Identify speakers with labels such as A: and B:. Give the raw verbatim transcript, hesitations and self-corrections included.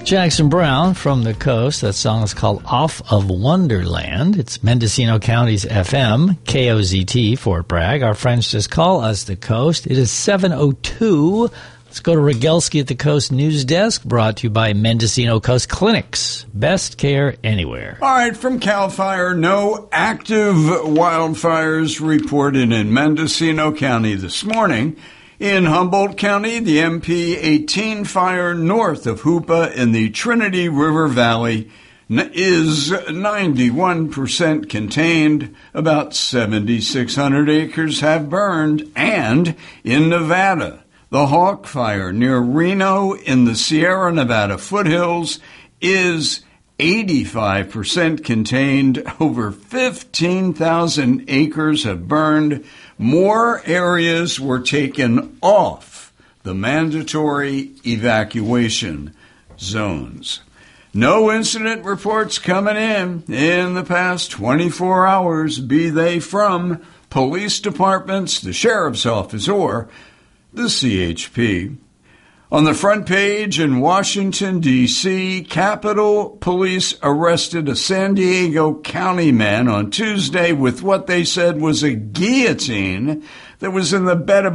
A: Jackson Browne from the coast. That song is called Off of Wonderland. It's Mendocino County's F M, K O Z T, Fort Bragg. Our friends just call us the coast. It is seven oh two. Let's go to Rogelski at the Coast News Desk, brought to you by Mendocino Coast Clinics. Best care anywhere.
B: All right, from CAL FIRE, no active wildfires reported in Mendocino County this morning. In Humboldt County, the M P eighteen fire north of Hoopa in the Trinity River Valley is ninety-one percent contained. About seventy-six hundred acres have burned. And in Nevada, the Hawk Fire near Reno in the Sierra Nevada foothills is eighty-five percent contained. Over fifteen thousand acres have burned. More areas were taken off the mandatory evacuation zones. No incident reports coming in in the past twenty-four hours, be they from police departments, the sheriff's office, or the C H P. On the front page in Washington, D C, Capitol Police arrested a San Diego County man on Tuesday with what they said was a guillotine that was in the bed of